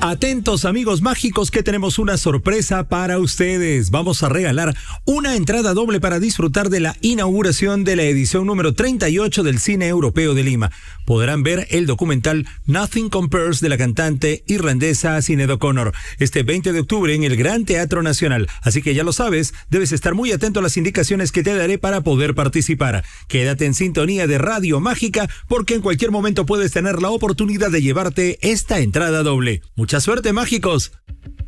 Atentos amigos mágicos que tenemos una sorpresa para ustedes. Vamos a regalar una entrada doble para disfrutar de la inauguración de la edición número 38 del Cine Europeo de Lima. Podrán ver el documental Nothing Compares de la cantante irlandesa Sinéad O'Connor este 20 de octubre en el Gran Teatro Nacional. Así que ya lo sabes, debes estar muy atento a las indicaciones que te daré para poder participar. Quédate en sintonía de Radio Mágica porque en cualquier momento puedes tener la oportunidad de llevarte esta entrada doble. ¡Mucha suerte, mágicos!